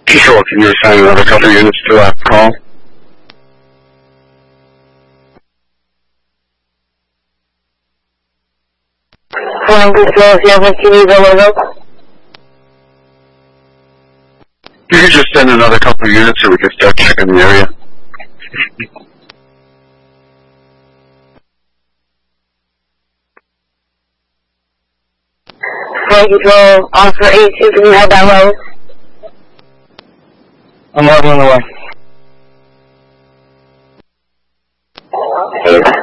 Control, can you assign another couple units to that call? Flying Control, if you have a TV below. You could just send another couple of units so we can start checking the area. Flight Control, Oscar 82, can you have that low? I'm leveling away. Okay.